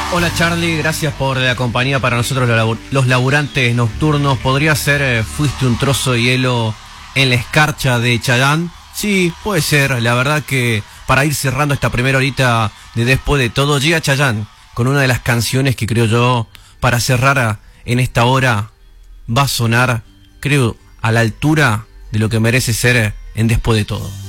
Hola Charlie, gracias por la compañía para nosotros los laburantes nocturnos. ¿Podría ser Fuiste un trozo de hielo en la escarcha de Chayanne? Sí, puede ser. La verdad que para ir cerrando esta primera horita de Después de Todo, llega Chayanne con una de las canciones que creo yo para cerrar en esta hora va a sonar, creo, a la altura de lo que merece ser en Después de Todo.